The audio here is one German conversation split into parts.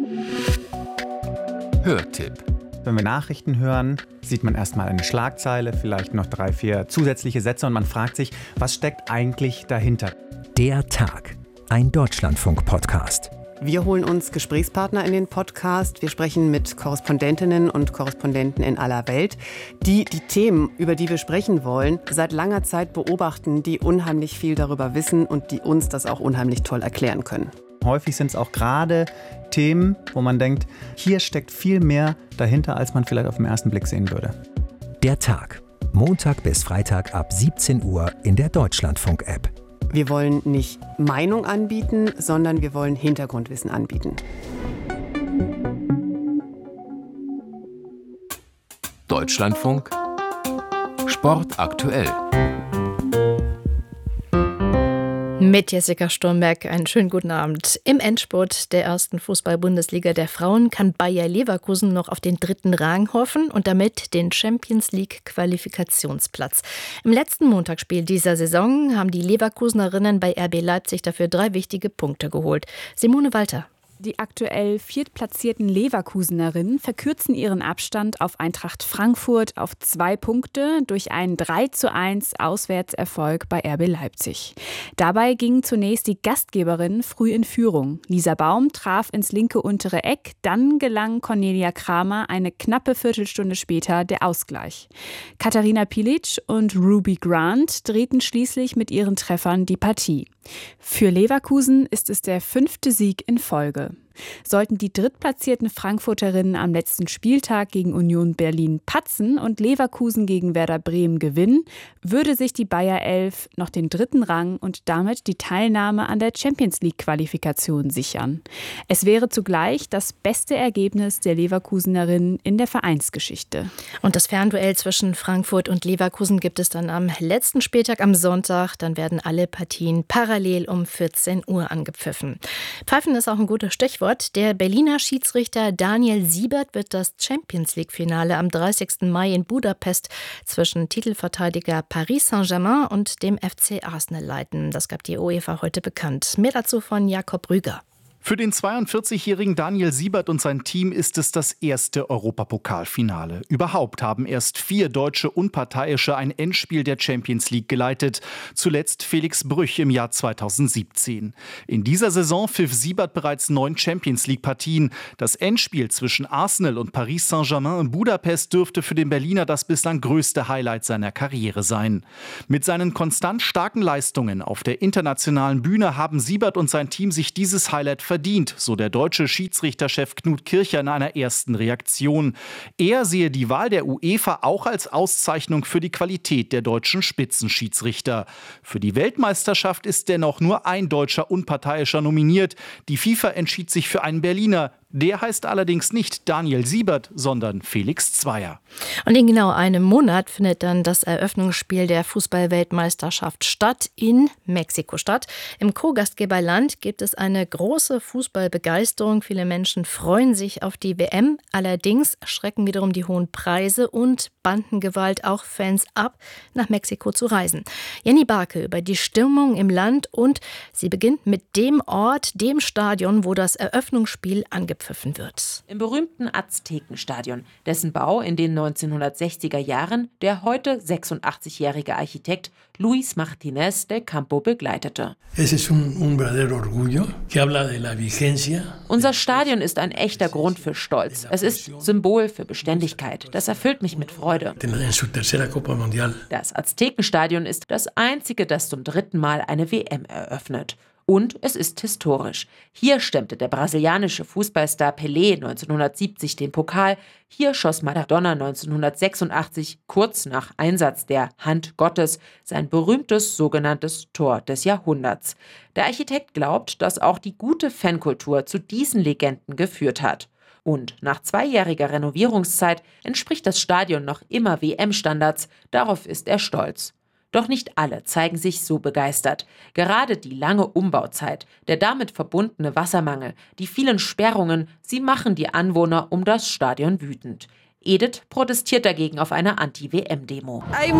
Hörtipp. Wenn wir Nachrichten hören, sieht man erstmal eine Schlagzeile, vielleicht noch 3, 4 zusätzliche Sätze und man fragt sich, was steckt eigentlich dahinter? Der Tag, ein Deutschlandfunk-Podcast. Wir holen uns Gesprächspartner in den Podcast. Wir sprechen mit Korrespondentinnen und Korrespondenten in aller Welt, die die Themen, über die wir sprechen wollen, seit langer Zeit beobachten, die unheimlich viel darüber wissen und die uns das auch unheimlich toll erklären können. Häufig sind es auch gerade Themen, wo man denkt, hier steckt viel mehr dahinter, als man vielleicht auf den ersten Blick sehen würde. Der Tag, Montag bis Freitag ab 17 Uhr in der Deutschlandfunk-App. Wir wollen nicht Meinung anbieten, sondern wir wollen Hintergrundwissen anbieten. Deutschlandfunk Sport aktuell. Mit Jessica Sturmberg einen schönen guten Abend. Im Endspurt der ersten Fußball-Bundesliga der Frauen kann Bayer Leverkusen noch auf den 3. Rang hoffen und damit den Champions-League-Qualifikationsplatz. Im letzten Montagsspiel dieser Saison haben die Leverkusenerinnen bei RB Leipzig dafür 3 wichtige Punkte geholt. Simone Walter. Die aktuell viertplatzierten Leverkusenerinnen verkürzen ihren Abstand auf Eintracht Frankfurt auf 2 Punkte durch einen 3:1 Auswärtserfolg bei RB Leipzig. Dabei gingen zunächst die Gastgeberinnen früh in Führung. Lisa Baum traf ins linke untere Eck, dann gelang Cornelia Kramer eine knappe Viertelstunde später der Ausgleich. Katharina Pilic und Ruby Grant drehten schließlich mit ihren Treffern die Partie. Für Leverkusen ist es der 5. Sieg in Folge. Sollten die drittplatzierten Frankfurterinnen am letzten Spieltag gegen Union Berlin patzen und Leverkusen gegen Werder Bremen gewinnen, würde sich die Bayer 11 noch den 3. Rang und damit die Teilnahme an der Champions-League-Qualifikation sichern. Es wäre zugleich das beste Ergebnis der Leverkusenerinnen in der Vereinsgeschichte. Und das Fernduell zwischen Frankfurt und Leverkusen gibt es dann am letzten Spieltag am Sonntag. Dann werden alle Partien parallel um 14 Uhr angepfiffen. Pfeifen ist auch ein gutes Stichwort. Der Berliner Schiedsrichter Daniel Siebert wird das Champions-League-Finale am 30. Mai in Budapest zwischen Titelverteidiger Paris Saint-Germain und dem FC Arsenal leiten. Das gab die UEFA heute bekannt. Mehr dazu von Jakob Rüger. Für den 42-jährigen Daniel Siebert und sein Team ist es das erste Europapokalfinale. Überhaupt haben erst 4 deutsche Unparteiische ein Endspiel der Champions League geleitet. Zuletzt Felix Brüch im Jahr 2017. In dieser Saison pfiff Siebert bereits 9 Champions League-Partien. Das Endspiel zwischen Arsenal und Paris Saint-Germain in Budapest dürfte für den Berliner das bislang größte Highlight seiner Karriere sein. Mit seinen konstant starken Leistungen auf der internationalen Bühne haben Siebert und sein Team sich dieses Highlight verdient, so der deutsche Schiedsrichterchef Knut Kircher in einer ersten Reaktion. Er sehe die Wahl der UEFA auch als Auszeichnung für die Qualität der deutschen Spitzenschiedsrichter. Für die Weltmeisterschaft ist dennoch nur ein deutscher Unparteiischer nominiert. Die FIFA entschied sich für einen Berliner. Der heißt allerdings nicht Daniel Siebert, sondern Felix Zweier. Und in genau einem Monat findet dann das Eröffnungsspiel der Fußball-Weltmeisterschaft statt in Mexiko-Stadt. Im Co-Gastgeberland gibt es eine große Fußballbegeisterung. Viele Menschen freuen sich auf die WM. Allerdings schrecken wiederum die hohen Preise und Bandengewalt auch Fans ab, nach Mexiko zu reisen. Jenny Barke über die Stimmung im Land und sie beginnt mit dem Ort, dem Stadion, wo das Eröffnungsspiel angepfiffen wird. Im berühmten Aztekenstadion, dessen Bau in den 1960er Jahren der heute 86-jährige Architekt Luis Martínez del Campo begleitete. Unser Stadion ist ein echter Grund für Stolz. Es ist Symbol für Beständigkeit. Das erfüllt mich mit Freude. Das Aztekenstadion ist das einzige, das zum 3. Mal eine WM eröffnet. Und es ist historisch. Hier stemmte der brasilianische Fußballstar Pelé 1970 den Pokal. Hier schoss Maradona 1986, kurz nach Einsatz der Hand Gottes, sein berühmtes sogenanntes Tor des Jahrhunderts. Der Architekt glaubt, dass auch die gute Fankultur zu diesen Legenden geführt hat. Und nach 2-jähriger Renovierungszeit entspricht das Stadion noch immer WM-Standards. Darauf ist er stolz. Doch nicht alle zeigen sich so begeistert. Gerade die lange Umbauzeit, der damit verbundene Wassermangel, die vielen Sperrungen, sie machen die Anwohner um das Stadion wütend. Edith protestiert dagegen auf einer Anti-WM-Demo.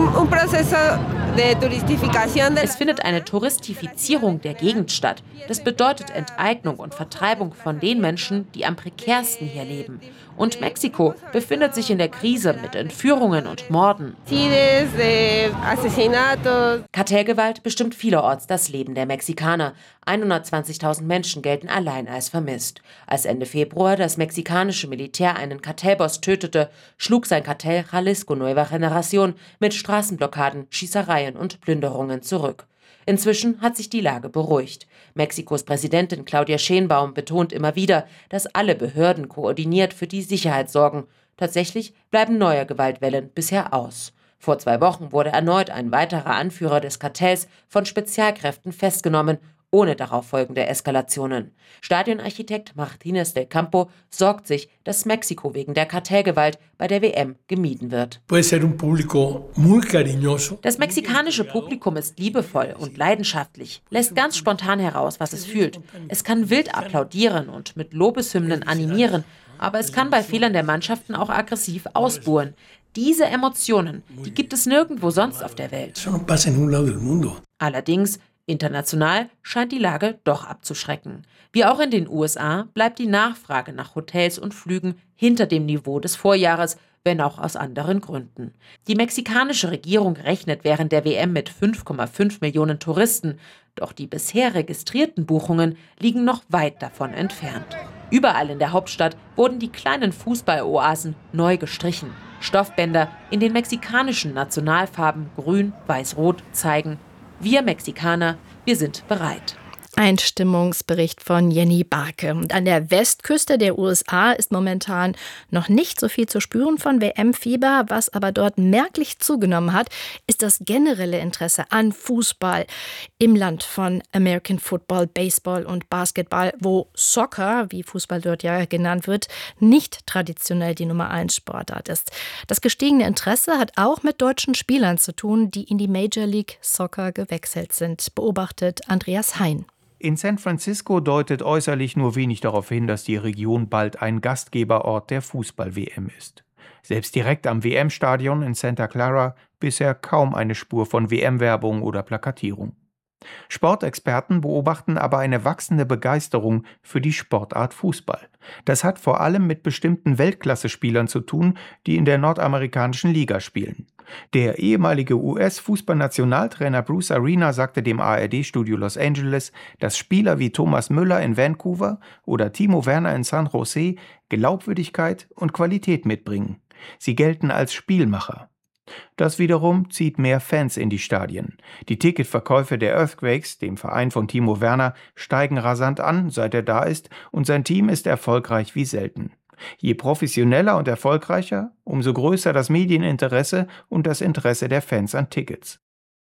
Es findet eine Touristifizierung der Gegend statt. Das bedeutet Enteignung und Vertreibung von den Menschen, die am prekärsten hier leben. Und Mexiko befindet sich in der Krise mit Entführungen und Morden. Kartellgewalt bestimmt vielerorts das Leben der Mexikaner. 120.000 Menschen gelten allein als vermisst. Als Ende Februar das mexikanische Militär einen Kartellboss tötete, schlug sein Kartell Jalisco Nueva Generación mit Straßenblockaden, Schießereien und Plünderungen zurück. Inzwischen hat sich die Lage beruhigt. Mexikos Präsidentin Claudia Sheinbaum betont immer wieder, dass alle Behörden koordiniert für die Sicherheit sorgen. Tatsächlich bleiben neue Gewaltwellen bisher aus. Vor 2 Wochen wurde erneut ein weiterer Anführer des Kartells von Spezialkräften festgenommen, ohne darauf folgende Eskalationen. Stadionarchitekt Martínez del Campo sorgt sich, dass Mexiko wegen der Kartellgewalt bei der WM gemieden wird. Das mexikanische Publikum ist liebevoll und leidenschaftlich, lässt ganz spontan heraus, was es fühlt. Es kann wild applaudieren und mit Lobeshymnen animieren, aber es kann bei Fehlern der Mannschaften auch aggressiv ausbuhen. Diese Emotionen, die gibt es nirgendwo sonst auf der Welt. Allerdings, international scheint die Lage doch abzuschrecken. Wie auch in den USA bleibt die Nachfrage nach Hotels und Flügen hinter dem Niveau des Vorjahres, wenn auch aus anderen Gründen. Die mexikanische Regierung rechnet während der WM mit 5,5 Millionen Touristen, doch die bisher registrierten Buchungen liegen noch weit davon entfernt. Überall in der Hauptstadt wurden die kleinen Fußballoasen neu gestrichen. Stoffbänder in den mexikanischen Nationalfarben Grün, Weiß-Rot zeigen: Wir Mexikaner, wir sind bereit. Ein Stimmungsbericht von Jenny Barke. Und an der Westküste der USA ist momentan noch nicht so viel zu spüren von WM-Fieber. Was aber dort merklich zugenommen hat, ist das generelle Interesse an Fußball im Land von American Football, Baseball und Basketball, wo Soccer, wie Fußball dort ja genannt wird, nicht traditionell die Nummer 1 Sportart ist. Das gestiegene Interesse hat auch mit deutschen Spielern zu tun, die in die Major League Soccer gewechselt sind, beobachtet Andreas Hein. In San Francisco deutet äußerlich nur wenig darauf hin, dass die Region bald ein Gastgeberort der Fußball-WM ist. Selbst direkt am WM-Stadion in Santa Clara bisher kaum eine Spur von WM-Werbung oder Plakatierung. Sportexperten beobachten aber eine wachsende Begeisterung für die Sportart Fußball. Das hat vor allem mit bestimmten Weltklasse-Spielern zu tun, die in der nordamerikanischen Liga spielen. Der ehemalige US-Fußballnationaltrainer Bruce Arena sagte dem ARD-Studio Los Angeles, dass Spieler wie Thomas Müller in Vancouver oder Timo Werner in San Jose Glaubwürdigkeit und Qualität mitbringen. Sie gelten als Spielmacher. Das wiederum zieht mehr Fans in die Stadien. Die Ticketverkäufe der Earthquakes, dem Verein von Timo Werner, steigen rasant an, seit er da ist, und sein Team ist erfolgreich wie selten. Je professioneller und erfolgreicher, umso größer das Medieninteresse und das Interesse der Fans an Tickets.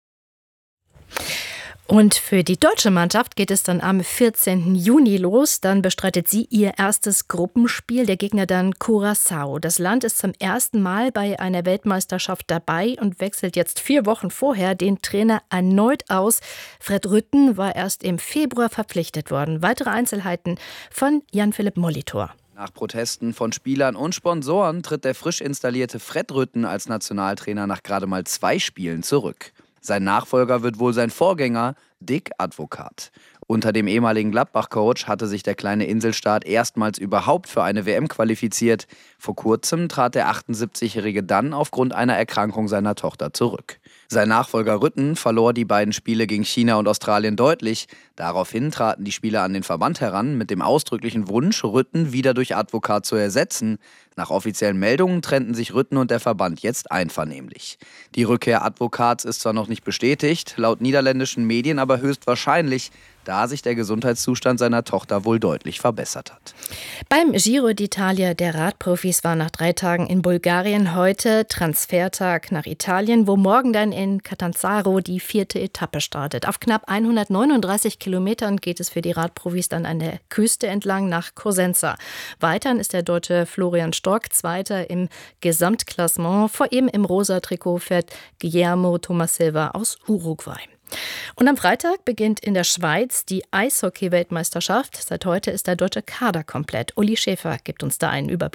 Und für die deutsche Mannschaft geht es dann am 14. Juni los. Dann bestreitet sie ihr erstes Gruppenspiel. Der Gegner dann Curaçao. Das Land ist zum ersten Mal bei einer Weltmeisterschaft dabei und wechselt jetzt 4 Wochen vorher den Trainer erneut aus. Fred Rutten war erst im Februar verpflichtet worden. Weitere Einzelheiten von Jan-Philipp Molitor. Nach Protesten von Spielern und Sponsoren tritt der frisch installierte Fred Rutten als Nationaltrainer nach gerade mal 2 Spielen zurück. Sein Nachfolger wird wohl sein Vorgänger, Dick Advocaat. Unter dem ehemaligen Gladbach-Coach hatte sich der kleine Inselstaat erstmals überhaupt für eine WM qualifiziert. Vor kurzem trat der 78-Jährige dann aufgrund einer Erkrankung seiner Tochter zurück. Sein Nachfolger Rutten verlor die beiden Spiele gegen China und Australien deutlich. Daraufhin traten die Spieler an den Verband heran mit dem ausdrücklichen Wunsch, Rutten wieder durch Advocaat zu ersetzen. Nach offiziellen Meldungen trennten sich Rutten und der Verband jetzt einvernehmlich. Die Rückkehr Advocaats ist zwar noch nicht bestätigt, laut niederländischen Medien aber höchstwahrscheinlich, da sich der Gesundheitszustand seiner Tochter wohl deutlich verbessert hat. Beim Giro d'Italia der Radprofis war nach 3 Tagen in Bulgarien heute Transfertag nach Italien, wo morgen dann in Catanzaro die 4. Etappe startet. Auf knapp 139 Kilometern geht es für die Radprofis dann an der Küste entlang nach Cosenza. Weiterhin ist der Deutsche Florian Stork Zweiter im Gesamtklassement. Vor ihm im rosa Trikot fährt Guillermo Thomas Silva aus Uruguay. Und am Freitag beginnt in der Schweiz die Eishockey-Weltmeisterschaft. Seit heute ist der deutsche Kader komplett. Uli Schäfer gibt uns da einen Überblick.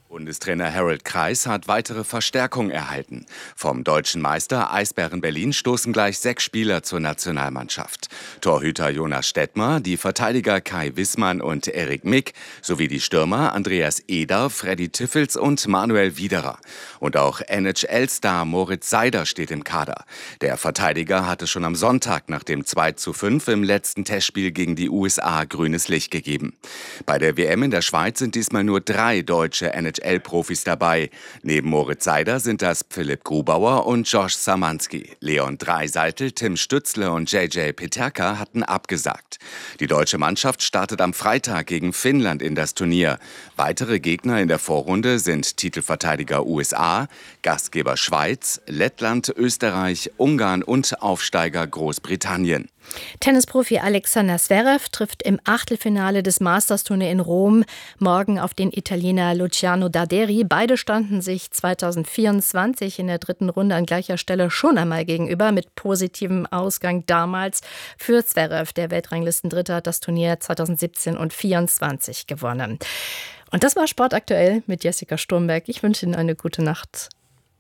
Bundestrainer Harald Kreis hat weitere Verstärkung erhalten. Vom deutschen Meister Eisbären Berlin stoßen gleich 6 Spieler zur Nationalmannschaft. Torhüter Jonas Stettmer, die Verteidiger Kai Wissmann und Erik Mick sowie die Stürmer Andreas Eder, Freddy Tiffels und Manuel Wiederer. Und auch NHL-Star Moritz Seider steht im Kader. Der Verteidiger hatte schon am Sonntag nach dem 2:5 im letzten Testspiel gegen die USA grünes Licht gegeben. Bei der WM in der Schweiz sind diesmal nur 3 deutsche NHL-Profis dabei. Neben Moritz Seider sind das Philipp Grubauer und Josh Szymanski. Leon Dreiseitel, Tim Stützle und JJ Peterka hatten abgesagt. Die deutsche Mannschaft startet am Freitag gegen Finnland in das Turnier. Weitere Gegner in der Vorrunde sind Titelverteidiger USA, Gastgeber Schweiz, Lettland, Österreich, Ungarn und Aufsteiger Großbritannien. Tennisprofi Alexander Zverev trifft im Achtelfinale des Masters-Turnier in Rom morgen auf den Italiener Luciano Darderi. Beide standen sich 2024 in der 3. Runde an gleicher Stelle schon einmal gegenüber, mit positivem Ausgang damals für Zverev. Der Weltranglistendritte hat das Turnier 2017 und 2024 gewonnen. Und das war Sport aktuell mit Jessica Sturmberg. Ich wünsche Ihnen eine gute Nacht.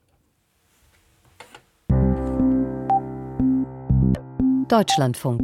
Deutschlandfunk.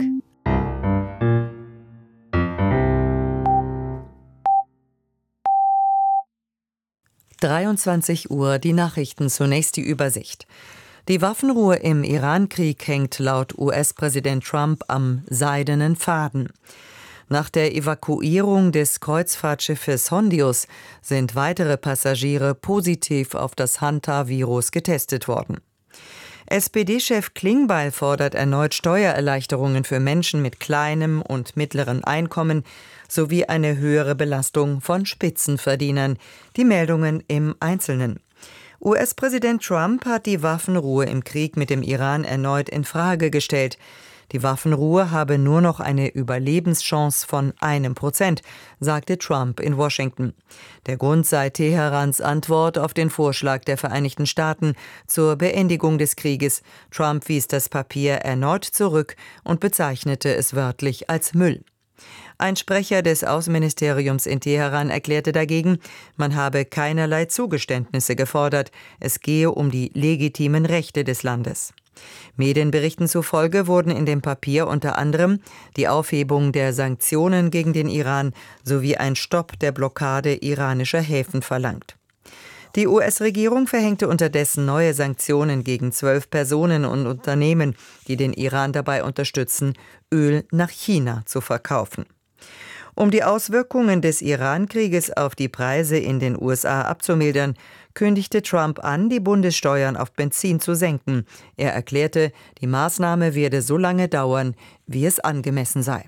Uhr, die Nachrichten, zunächst die Übersicht. Die Waffenruhe im Iran-Krieg hängt laut US-Präsident Trump am seidenen Faden. Nach der Evakuierung des Kreuzfahrtschiffes Hondius sind weitere Passagiere positiv auf das Hanta-Virus getestet worden. SPD-Chef Klingbeil fordert erneut Steuererleichterungen für Menschen mit kleinem und mittleren Einkommen sowie eine höhere Belastung von Spitzenverdienern. Die Meldungen im Einzelnen. US-Präsident Trump hat die Waffenruhe im Krieg mit dem Iran erneut in Frage gestellt. Die Waffenruhe habe nur noch eine Überlebenschance von 1%, sagte Trump in Washington. Der Grund sei Teherans Antwort auf den Vorschlag der Vereinigten Staaten zur Beendigung des Krieges. Trump wies das Papier erneut zurück und bezeichnete es wörtlich als Müll. Ein Sprecher des Außenministeriums in Teheran erklärte dagegen, man habe keinerlei Zugeständnisse gefordert. Es gehe um die legitimen Rechte des Landes. Medienberichten zufolge wurden in dem Papier unter anderem die Aufhebung der Sanktionen gegen den Iran sowie ein Stopp der Blockade iranischer Häfen verlangt. Die US-Regierung verhängte unterdessen neue Sanktionen gegen 12 Personen und Unternehmen, die den Iran dabei unterstützen, Öl nach China zu verkaufen. Um die Auswirkungen des Iran-Krieges auf die Preise in den USA abzumildern, kündigte Trump an, die Bundessteuern auf Benzin zu senken. Er erklärte, die Maßnahme werde so lange dauern, wie es angemessen sei.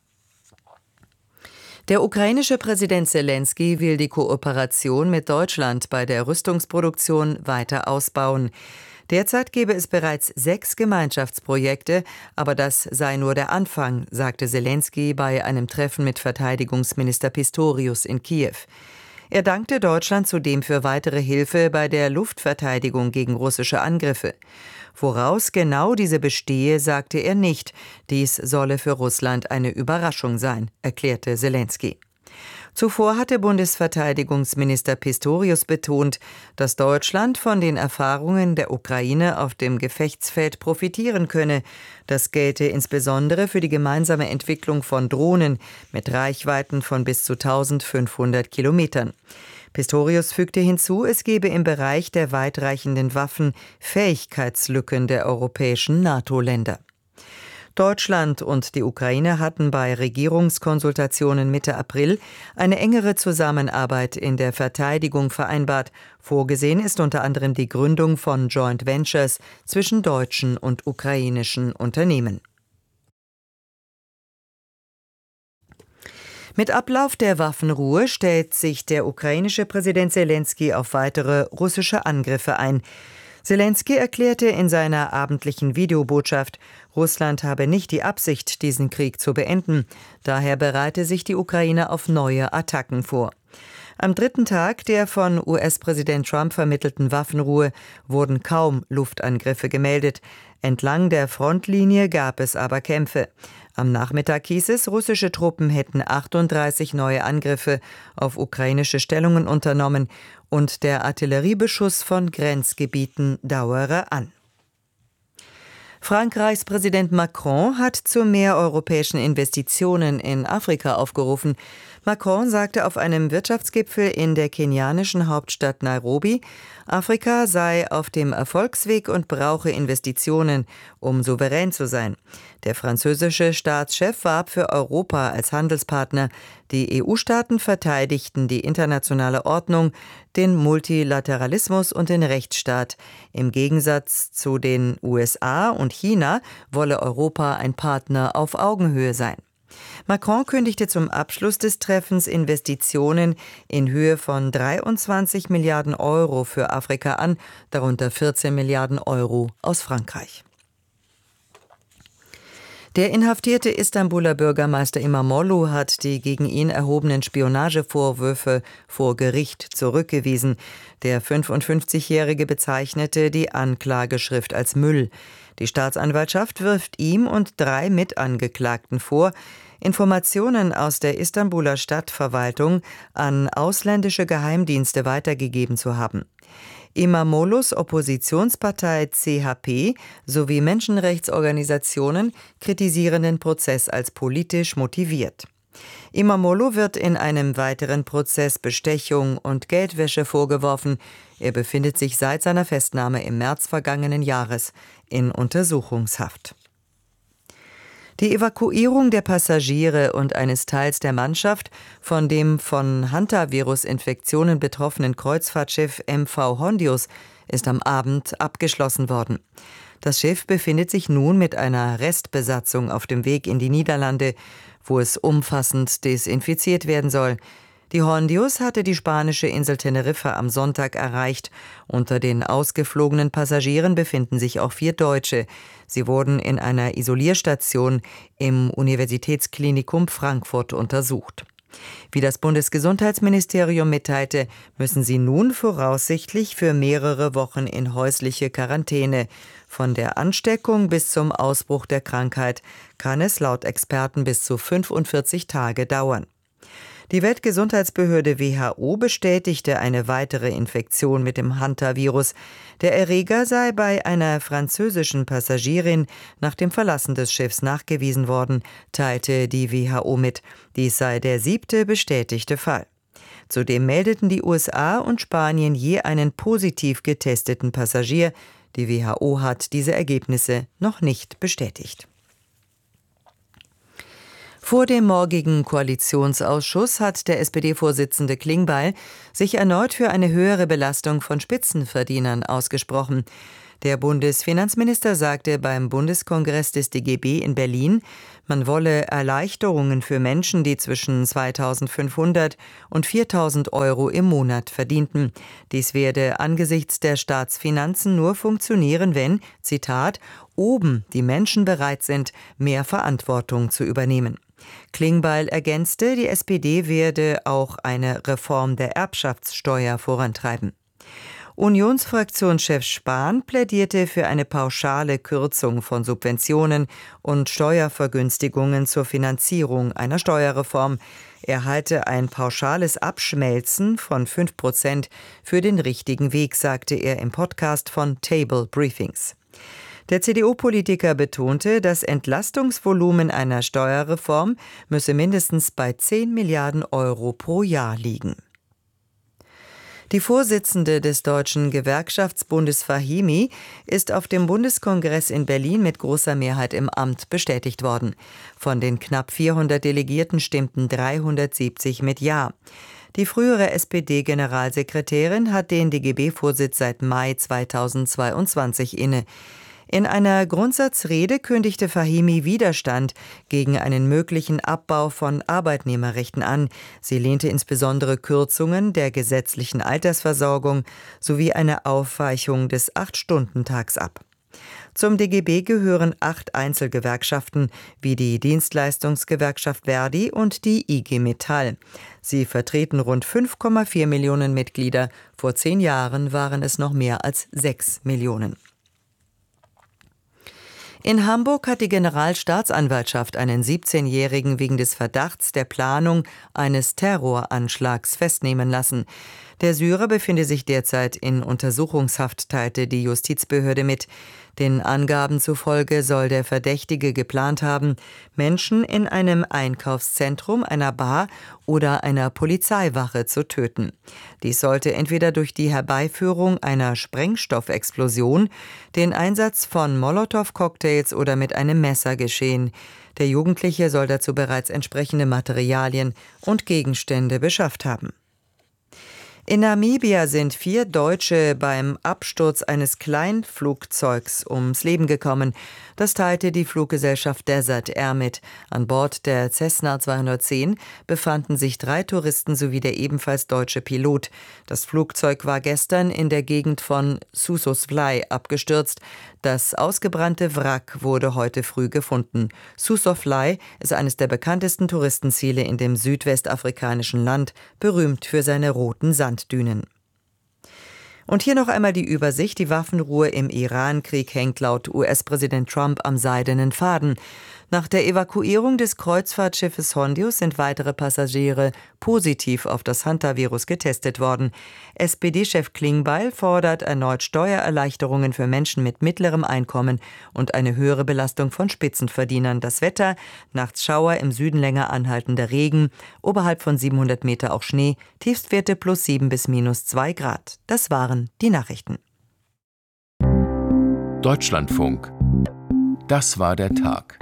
Der ukrainische Präsident Selenskyj will die Kooperation mit Deutschland bei der Rüstungsproduktion weiter ausbauen. Derzeit gebe es bereits 6 Gemeinschaftsprojekte, aber das sei nur der Anfang, sagte Selenskyj bei einem Treffen mit Verteidigungsminister Pistorius in Kiew. Er dankte Deutschland zudem für weitere Hilfe bei der Luftverteidigung gegen russische Angriffe. Woraus genau diese bestehe, sagte er nicht. Dies solle für Russland eine Überraschung sein, erklärte Selenskyj. Zuvor hatte Bundesverteidigungsminister Pistorius betont, dass Deutschland von den Erfahrungen der Ukraine auf dem Gefechtsfeld profitieren könne. Das gelte insbesondere für die gemeinsame Entwicklung von Drohnen mit Reichweiten von bis zu 1500 Kilometern. Pistorius fügte hinzu, es gebe im Bereich der weitreichenden Waffen Fähigkeitslücken der europäischen NATO-Länder. Deutschland und die Ukraine hatten bei Regierungskonsultationen Mitte April eine engere Zusammenarbeit in der Verteidigung vereinbart. Vorgesehen ist unter anderem die Gründung von Joint Ventures zwischen deutschen und ukrainischen Unternehmen. Mit Ablauf der Waffenruhe stellt sich der ukrainische Präsident Selenskyj auf weitere russische Angriffe ein. Selenskyj erklärte in seiner abendlichen Videobotschaft, Russland habe nicht die Absicht, diesen Krieg zu beenden. Daher bereite sich die Ukraine auf neue Attacken vor. Am dritten Tag der von US-Präsident Trump vermittelten Waffenruhe wurden kaum Luftangriffe gemeldet. Entlang der Frontlinie gab es aber Kämpfe. Am Nachmittag hieß es, russische Truppen hätten 38 neue Angriffe auf ukrainische Stellungen unternommen und der Artilleriebeschuss von Grenzgebieten dauere an. Frankreichs Präsident Macron hat zu mehr europäischen Investitionen in Afrika aufgerufen. Macron sagte auf einem Wirtschaftsgipfel in der kenianischen Hauptstadt Nairobi, Afrika sei auf dem Erfolgsweg und brauche Investitionen, um souverän zu sein. Der französische Staatschef warb für Europa als Handelspartner. Die EU-Staaten verteidigten die internationale Ordnung, den Multilateralismus und den Rechtsstaat. Im Gegensatz zu den USA und China wolle Europa ein Partner auf Augenhöhe sein. Macron kündigte zum Abschluss des Treffens Investitionen in Höhe von 23 Milliarden Euro für Afrika an, darunter 14 Milliarden Euro aus Frankreich. Der inhaftierte Istanbuler Bürgermeister İmamoğlu hat die gegen ihn erhobenen Spionagevorwürfe vor Gericht zurückgewiesen. Der 55-Jährige bezeichnete die Anklageschrift als Müll. Die Staatsanwaltschaft wirft ihm und 3 Mitangeklagten vor, Informationen aus der Istanbuler Stadtverwaltung an ausländische Geheimdienste weitergegeben zu haben. İmamoğlu's Oppositionspartei CHP sowie Menschenrechtsorganisationen kritisieren den Prozess als politisch motiviert. İmamoğlu wird in einem weiteren Prozess Bestechung und Geldwäsche vorgeworfen. Er befindet sich seit seiner Festnahme im März vergangenen Jahres in Untersuchungshaft. Die Evakuierung der Passagiere und eines Teils der Mannschaft von dem von Hantavirus-Infektionen betroffenen Kreuzfahrtschiff MV Hondius ist am Abend abgeschlossen worden. Das Schiff befindet sich nun mit einer Restbesatzung auf dem Weg in die Niederlande, wo es umfassend desinfiziert werden soll. Die Hondius hatte die spanische Insel Teneriffa am Sonntag erreicht. Unter den ausgeflogenen Passagieren befinden sich auch 4 Deutsche. Sie wurden in einer Isolierstation im Universitätsklinikum Frankfurt untersucht. Wie das Bundesgesundheitsministerium mitteilte, müssen sie nun voraussichtlich für mehrere Wochen in häusliche Quarantäne. Von der Ansteckung bis zum Ausbruch der Krankheit kann es laut Experten bis zu 45 Tage dauern. Die Weltgesundheitsbehörde WHO bestätigte eine weitere Infektion mit dem Hantavirus. Der Erreger sei bei einer französischen Passagierin nach dem Verlassen des Schiffs nachgewiesen worden, teilte die WHO mit. Dies sei der 7. bestätigte Fall. Zudem meldeten die USA und Spanien je einen positiv getesteten Passagier. Die WHO hat diese Ergebnisse noch nicht bestätigt. Vor dem morgigen Koalitionsausschuss hat der SPD-Vorsitzende Klingbeil sich erneut für eine höhere Belastung von Spitzenverdienern ausgesprochen. Der Bundesfinanzminister sagte beim Bundeskongress des DGB in Berlin, man wolle Erleichterungen für Menschen, die zwischen 2.500 und 4.000 Euro im Monat verdienten. Dies werde angesichts der Staatsfinanzen nur funktionieren, wenn, Zitat, oben die Menschen bereit sind, mehr Verantwortung zu übernehmen. Klingbeil ergänzte, die SPD werde auch eine Reform der Erbschaftssteuer vorantreiben. Unionsfraktionschef Spahn plädierte für eine pauschale Kürzung von Subventionen und Steuervergünstigungen zur Finanzierung einer Steuerreform. Er halte ein pauschales Abschmelzen von 5% für den richtigen Weg, sagte er im Podcast von Table Briefings. Der CDU-Politiker betonte, das Entlastungsvolumen einer Steuerreform müsse mindestens bei 10 Milliarden Euro pro Jahr liegen. Die Vorsitzende des Deutschen Gewerkschaftsbundes Fahimi ist auf dem Bundeskongress in Berlin mit großer Mehrheit im Amt bestätigt worden. Von den knapp 400 Delegierten stimmten 370 mit Ja. Die frühere SPD-Generalsekretärin hat den DGB-Vorsitz seit Mai 2022 inne. In einer Grundsatzrede kündigte Fahimi Widerstand gegen einen möglichen Abbau von Arbeitnehmerrechten an. Sie lehnte insbesondere Kürzungen der gesetzlichen Altersversorgung sowie eine Aufweichung des 8-Stunden-Tags ab. Zum DGB gehören 8 Einzelgewerkschaften, wie die Dienstleistungsgewerkschaft Verdi und die IG Metall. Sie vertreten rund 5,4 Millionen Mitglieder. Vor 10 Jahren waren es noch mehr als 6 Millionen. In Hamburg hat die Generalstaatsanwaltschaft einen 17-Jährigen wegen des Verdachts der Planung eines Terroranschlags festnehmen lassen. Der Syrer befinde sich derzeit in Untersuchungshaft, teilte die Justizbehörde mit. Den Angaben zufolge soll der Verdächtige geplant haben, Menschen in einem Einkaufszentrum, einer Bar oder einer Polizeiwache zu töten. Dies sollte entweder durch die Herbeiführung einer Sprengstoffexplosion, den Einsatz von Molotow-Cocktails oder mit einem Messer geschehen. Der Jugendliche soll dazu bereits entsprechende Materialien und Gegenstände beschafft haben. In Namibia sind 4 Deutsche beim Absturz eines Kleinflugzeugs ums Leben gekommen. Das teilte die Fluggesellschaft Desert Air mit. An Bord der Cessna 210 befanden sich 3 Touristen sowie der ebenfalls deutsche Pilot. Das Flugzeug war gestern in der Gegend von Sossusvlei abgestürzt. Das ausgebrannte Wrack wurde heute früh gefunden. Sossusvlei ist eines der bekanntesten Touristenziele in dem südwestafrikanischen Land, berühmt für seine roten Sanddünen. Und hier noch einmal die Übersicht. Die Waffenruhe im Iran-Krieg hängt laut US-Präsident Trump am seidenen Faden. Nach der Evakuierung des Kreuzfahrtschiffes Hondius sind weitere Passagiere positiv auf das Hantavirus getestet worden. SPD-Chef Klingbeil fordert erneut Steuererleichterungen für Menschen mit mittlerem Einkommen und eine höhere Belastung von Spitzenverdienern. Das Wetter: nachts Schauer, im Süden länger anhaltender Regen, oberhalb von 700 Meter auch Schnee, Tiefstwerte +7 bis -2 Grad. Das waren die Nachrichten. Deutschlandfunk. Das war der Tag.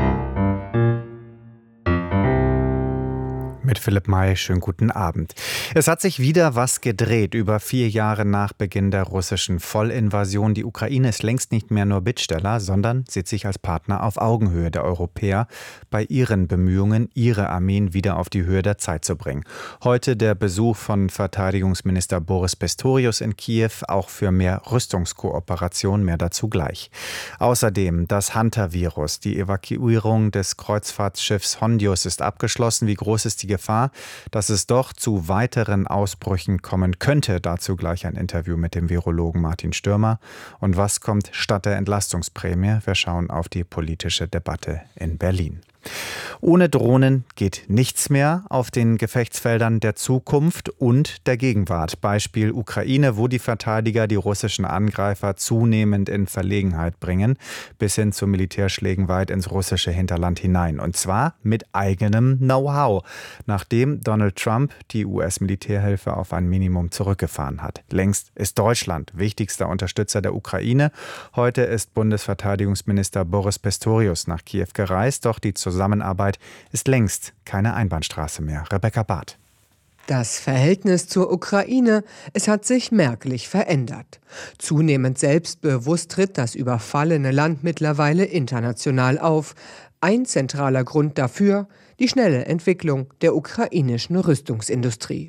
Mit Philipp May, schönen guten Abend. Es hat sich wieder was gedreht. Über 4 Jahre nach Beginn der russischen Vollinvasion. Die Ukraine ist längst nicht mehr nur Bittsteller, sondern sieht sich als Partner auf Augenhöhe der Europäer bei ihren Bemühungen, ihre Armeen wieder auf die Höhe der Zeit zu bringen. Heute der Besuch von Verteidigungsminister Boris Pistorius in Kiew, auch für mehr Rüstungskooperation, mehr dazu gleich. Außerdem das Hantavirus. Die Evakuierung des Kreuzfahrtschiffs Hondius ist abgeschlossen. Wie groß ist die Gefahr, dass es doch zu weiteren Ausbrüchen kommen könnte? Dazu gleich ein Interview mit dem Virologen Martin Stürmer. Und was kommt statt der Entlastungsprämie? Wir schauen auf die politische Debatte in Berlin. Ohne Drohnen geht nichts mehr auf den Gefechtsfeldern der Zukunft und der Gegenwart. Beispiel Ukraine, wo die Verteidiger die russischen Angreifer zunehmend in Verlegenheit bringen, bis hin zu Militärschlägen weit ins russische Hinterland hinein. Und zwar mit eigenem Know-how, nachdem Donald Trump die US-Militärhilfe auf ein Minimum zurückgefahren hat. Längst ist Deutschland wichtigster Unterstützer der Ukraine. Heute ist Bundesverteidigungsminister Boris Pistorius nach Kiew gereist, doch die Zusammenarbeit ist längst keine Einbahnstraße mehr. Rebecca Barth. Das Verhältnis zur Ukraine, es hat sich merklich verändert. Zunehmend selbstbewusst tritt das überfallene Land mittlerweile international auf. Ein zentraler Grund dafür: die schnelle Entwicklung der ukrainischen Rüstungsindustrie.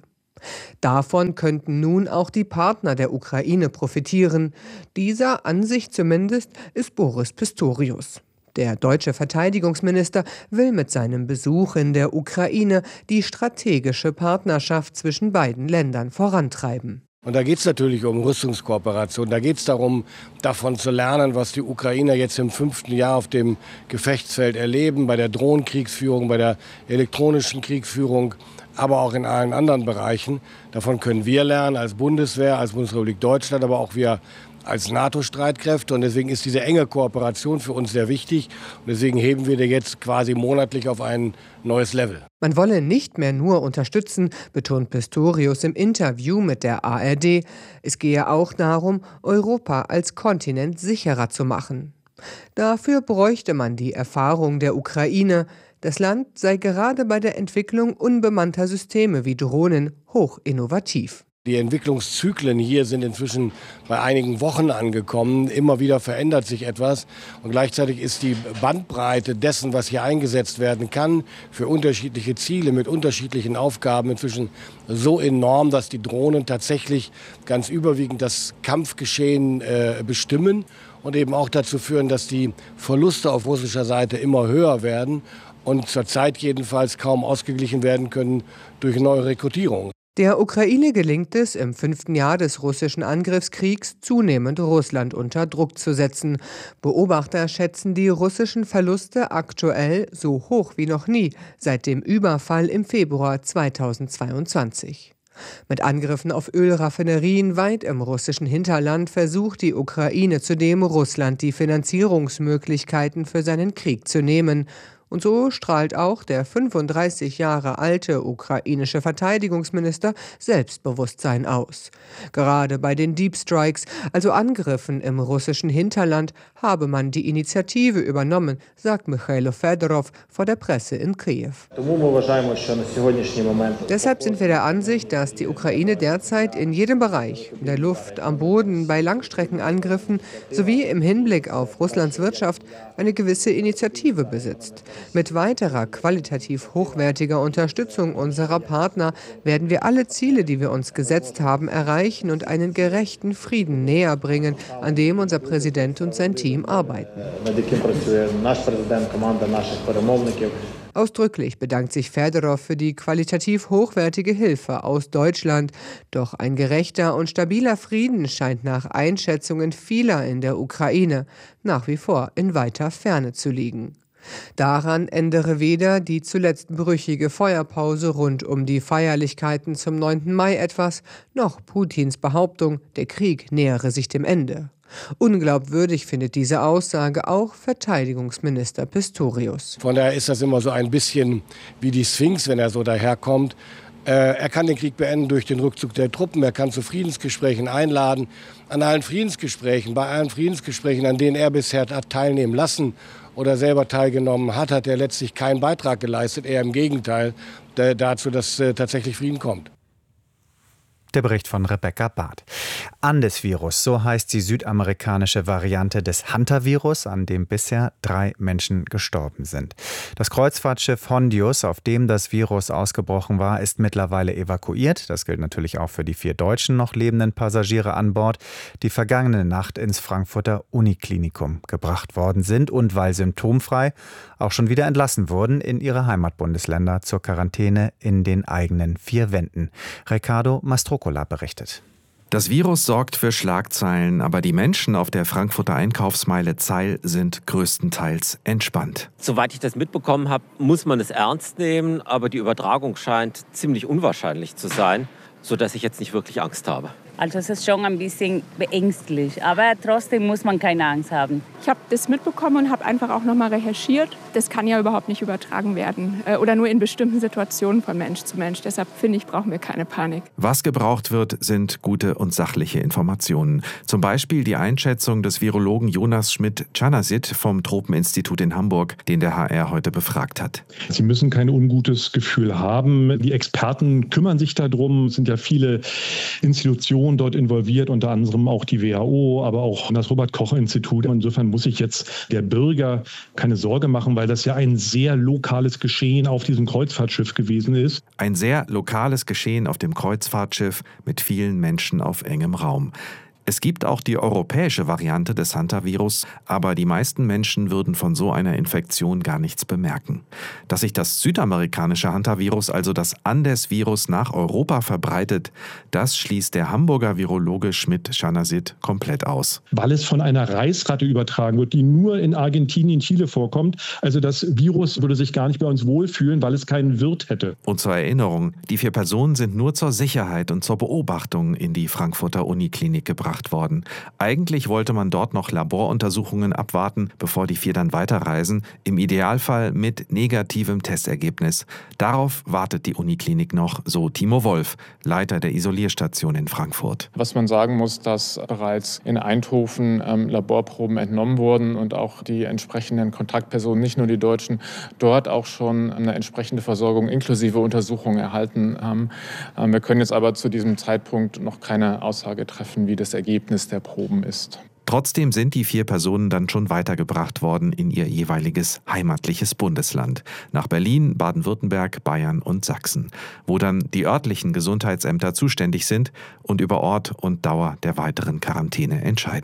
Davon könnten nun auch die Partner der Ukraine profitieren. Dieser Ansicht zumindest ist Boris Pistorius. Der deutsche Verteidigungsminister will mit seinem Besuch in der Ukraine die strategische Partnerschaft zwischen beiden Ländern vorantreiben. Und da geht es natürlich um Rüstungskooperation. Da geht es darum, davon zu lernen, was die Ukrainer jetzt im 5. Jahr auf dem Gefechtsfeld erleben, bei der Drohnenkriegsführung, bei der elektronischen Kriegsführung, aber auch in allen anderen Bereichen. Davon können wir lernen als Bundeswehr, als Bundesrepublik Deutschland, aber auch wir als NATO-Streitkräfte. Und deswegen ist diese enge Kooperation für uns sehr wichtig. Und deswegen heben wir die jetzt quasi monatlich auf ein neues Level. Man wolle nicht mehr nur unterstützen, betont Pistorius im Interview mit der ARD. Es gehe auch darum, Europa als Kontinent sicherer zu machen. Dafür bräuchte man die Erfahrung der Ukraine. Das Land sei gerade bei der Entwicklung unbemannter Systeme wie Drohnen hoch innovativ. Die Entwicklungszyklen hier sind inzwischen bei einigen Wochen angekommen. Immer wieder verändert sich etwas. Und gleichzeitig ist die Bandbreite dessen, was hier eingesetzt werden kann, für unterschiedliche Ziele mit unterschiedlichen Aufgaben inzwischen so enorm, dass die Drohnen tatsächlich ganz überwiegend das Kampfgeschehen bestimmen und eben auch dazu führen, dass die Verluste auf russischer Seite immer höher werden und zurzeit jedenfalls kaum ausgeglichen werden können durch neue Rekrutierungen. Der Ukraine gelingt es, im 5. Jahr des russischen Angriffskriegs zunehmend Russland unter Druck zu setzen. Beobachter schätzen die russischen Verluste aktuell so hoch wie noch nie seit dem Überfall im Februar 2022. Mit Angriffen auf Ölraffinerien weit im russischen Hinterland versucht die Ukraine zudem, Russland die Finanzierungsmöglichkeiten für seinen Krieg zu nehmen. Und so strahlt auch der 35 Jahre alte ukrainische Verteidigungsminister Selbstbewusstsein aus. Gerade bei den Deep Strikes, also Angriffen im russischen Hinterland, habe man die Initiative übernommen, sagt Michailo Fedorov vor der Presse in Kiew. Deshalb sind wir der Ansicht, dass die Ukraine derzeit in jedem Bereich, in der Luft, am Boden, bei Langstreckenangriffen sowie im Hinblick auf Russlands Wirtschaft eine gewisse Initiative besitzt. Mit weiterer qualitativ hochwertiger Unterstützung unserer Partner werden wir alle Ziele, die wir uns gesetzt haben, erreichen und einen gerechten Frieden näher bringen, an dem unser Präsident und sein Team arbeiten. Ausdrücklich bedankt sich Fedorov für die qualitativ hochwertige Hilfe aus Deutschland. Doch ein gerechter und stabiler Frieden scheint nach Einschätzungen vieler in der Ukraine nach wie vor in weiter Ferne zu liegen. Daran ändere weder die zuletzt brüchige Feuerpause rund um die Feierlichkeiten zum 9. Mai etwas, noch Putins Behauptung, der Krieg nähere sich dem Ende. Unglaubwürdig findet diese Aussage auch Verteidigungsminister Pistorius. Von daher ist das immer so ein bisschen wie die Sphinx, wenn er so daherkommt. Er kann den Krieg beenden durch den Rückzug der Truppen, er kann zu Friedensgesprächen einladen. Bei allen Friedensgesprächen, an denen er bisher hat teilnehmen lassen oder selber teilgenommen hat, hat er letztlich keinen Beitrag geleistet, eher im Gegenteil dazu, dass tatsächlich Frieden kommt. Der Bericht von Rebecca Barth. Andes-Virus, so heißt die südamerikanische Variante des Hantavirus, an dem bisher 3 Menschen gestorben sind. Das Kreuzfahrtschiff Hondius, auf dem das Virus ausgebrochen war, ist mittlerweile evakuiert. Das gilt natürlich auch für die 4 deutschen noch lebenden Passagiere an Bord, die vergangene Nacht ins Frankfurter Uniklinikum gebracht worden sind und weil symptomfrei auch schon wieder entlassen wurden in ihre Heimatbundesländer zur Quarantäne in den eigenen 4 Wänden. Ricardo Mastrocola berichtet. Das Virus sorgt für Schlagzeilen, aber die Menschen auf der Frankfurter Einkaufsmeile Zeil sind größtenteils entspannt. Soweit ich das mitbekommen habe, muss man es ernst nehmen, aber die Übertragung scheint ziemlich unwahrscheinlich zu sein, sodass ich jetzt nicht wirklich Angst habe. Also es ist schon ein bisschen beängstlich, aber trotzdem muss man keine Angst haben. Ich habe das mitbekommen und habe einfach auch noch mal recherchiert. Das kann ja überhaupt nicht übertragen werden oder nur in bestimmten Situationen von Mensch zu Mensch. Deshalb finde ich, brauchen wir keine Panik. Was gebraucht wird, sind gute und sachliche Informationen. Zum Beispiel die Einschätzung des Virologen Jonas Schmidt-Czanasit vom Tropeninstitut in Hamburg, den der HR heute befragt hat. Sie müssen kein ungutes Gefühl haben. Die Experten kümmern sich darum. Es sind ja viele Institutionen dort involviert, unter anderem auch die WHO, aber auch das Robert-Koch-Institut. Insofern muss sich jetzt der Bürger keine Sorge machen, weil das ja ein sehr lokales Geschehen auf diesem Kreuzfahrtschiff gewesen ist. Ein sehr lokales Geschehen auf dem Kreuzfahrtschiff mit vielen Menschen auf engem Raum. Es gibt auch die europäische Variante des Hantavirus, aber die meisten Menschen würden von so einer Infektion gar nichts bemerken. Dass sich das südamerikanische Hantavirus, also das Andes-Virus, nach Europa verbreitet, das schließt der Hamburger Virologe Schmidt-Czanasit komplett aus. Weil es von einer Reisratte übertragen wird, die nur in Argentinien, Chile vorkommt. Also das Virus würde sich gar nicht bei uns wohlfühlen, weil es keinen Wirt hätte. Und zur Erinnerung, die 4 Personen sind nur zur Sicherheit und zur Beobachtung in die Frankfurter Uniklinik gebracht worden. Eigentlich wollte man dort noch Laboruntersuchungen abwarten, bevor die 4 dann weiterreisen, im Idealfall mit negativem Testergebnis. Darauf wartet die Uniklinik noch, so Timo Wolf, Leiter der Isolierstation in Frankfurt. Was man sagen muss, dass bereits in Eindhoven Laborproben entnommen wurden und auch die entsprechenden Kontaktpersonen, nicht nur die Deutschen, dort auch schon eine entsprechende Versorgung inklusive Untersuchung erhalten haben. Wir können jetzt aber zu diesem Zeitpunkt noch keine Aussage treffen, wie das Ergebnis der Proben ist. Trotzdem sind die 4 Personen dann schon weitergebracht worden in ihr jeweiliges heimatliches Bundesland. Nach Berlin, Baden-Württemberg, Bayern und Sachsen, wo dann die örtlichen Gesundheitsämter zuständig sind und über Ort und Dauer der weiteren Quarantäne entscheiden.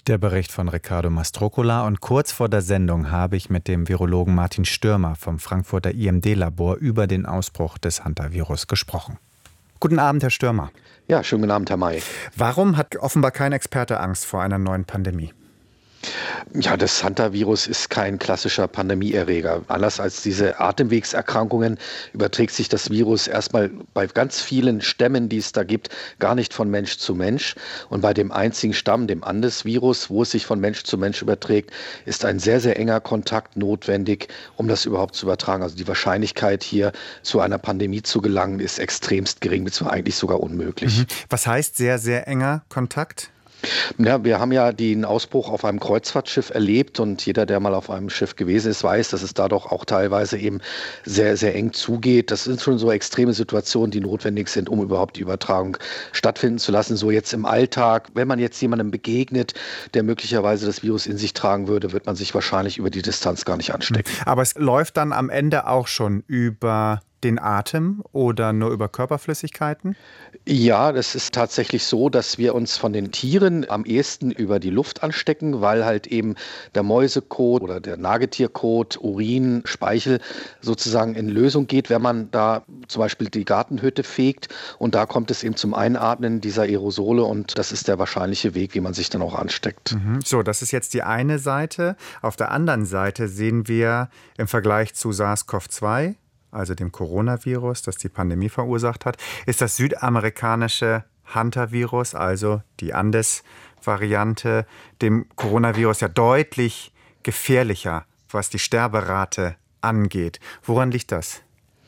Der Bericht von Riccardo Mastrocola, und kurz vor der Sendung habe ich mit dem Virologen Martin Stürmer vom Frankfurter IMD-Labor über den Ausbruch des Hantavirus gesprochen. Guten Abend, Herr Stürmer. Ja, schönen guten Abend, Herr May. Warum hat offenbar kein Experte Angst vor einer neuen Pandemie? Ja, das Hantavirus ist kein klassischer Pandemieerreger. Anders als diese Atemwegserkrankungen überträgt sich das Virus erstmal bei ganz vielen Stämmen, die es da gibt, gar nicht von Mensch zu Mensch. Und bei dem einzigen Stamm, dem Andes-Virus, wo es sich von Mensch zu Mensch überträgt, ist ein sehr, sehr enger Kontakt notwendig, um das überhaupt zu übertragen. Also die Wahrscheinlichkeit, hier zu einer Pandemie zu gelangen, ist extremst gering, beziehungsweise eigentlich sogar unmöglich. Was heißt sehr, sehr enger Kontakt? Ja, wir haben ja den Ausbruch auf einem Kreuzfahrtschiff erlebt und jeder, der mal auf einem Schiff gewesen ist, weiß, dass es da doch auch teilweise eben sehr, sehr eng zugeht. Das sind schon so extreme Situationen, die notwendig sind, um überhaupt die Übertragung stattfinden zu lassen. So jetzt im Alltag, wenn man jetzt jemandem begegnet, der möglicherweise das Virus in sich tragen würde, wird man sich wahrscheinlich über die Distanz gar nicht anstecken. Aber es läuft dann am Ende auch schon über den Atem oder nur über Körperflüssigkeiten? Ja, das ist tatsächlich so, dass wir uns von den Tieren am ehesten über die Luft anstecken, weil halt eben der Mäusekot oder der Nagetierkot, Urin, Speichel sozusagen in Lösung geht, wenn man da zum Beispiel die Gartenhütte fegt. Und da kommt es eben zum Einatmen dieser Aerosole und das ist der wahrscheinliche Weg, wie man sich dann auch ansteckt. So, das ist jetzt die eine Seite. Auf der anderen Seite sehen wir im Vergleich zu SARS-CoV-2, also dem Coronavirus, das die Pandemie verursacht hat, ist das südamerikanische Hantavirus, also die Andes-Variante, dem Coronavirus ja deutlich gefährlicher, was die Sterberate angeht. Woran liegt das?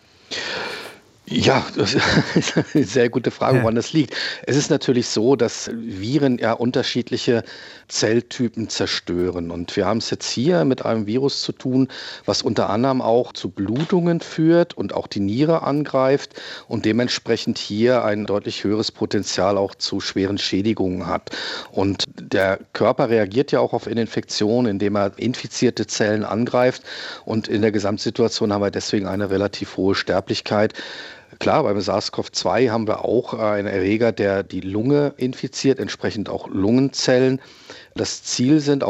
Ja, das ist eine sehr gute Frage, woran das liegt. Es ist natürlich so, dass Viren ja unterschiedliche Zelltypen zerstören. Und wir haben es jetzt hier mit einem Virus zu tun, was unter anderem auch zu Blutungen führt und auch die Niere angreift und dementsprechend hier ein deutlich höheres Potenzial auch zu schweren Schädigungen hat. Und der Körper reagiert ja auch auf eine Infektion, indem er infizierte Zellen angreift. Und in der Gesamtsituation haben wir deswegen eine relativ hohe Sterblichkeit. Klar, beim SARS-CoV-2 haben wir auch einen Erreger, der die Lunge infiziert, entsprechend auch Lungenzellen. Das Ziel sind auch